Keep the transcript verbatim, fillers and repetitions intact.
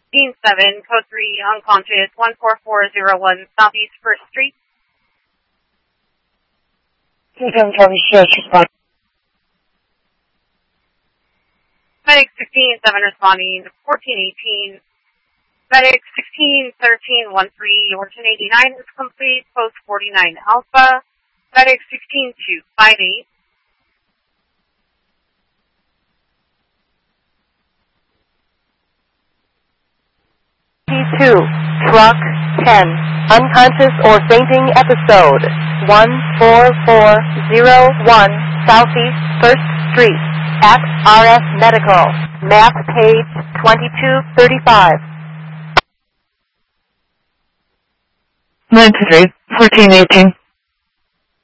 Scene seven, code three, unconscious, one four four zero one, Southeast First Street. seven Charlie Church, respond. Medic sixteen seven responding, fourteen eighteen. Medic sixteen thirteen thirteen, Orton eighty-nine is complete, post forty-nine Alpha. Medic sixteen two fifty-eight. T two, truck ten, unconscious or fainting episode, one four four zero one, Southeast First Street, at R S Medical, map page twenty-two thirty-five. nine two three, fourteen eighteen.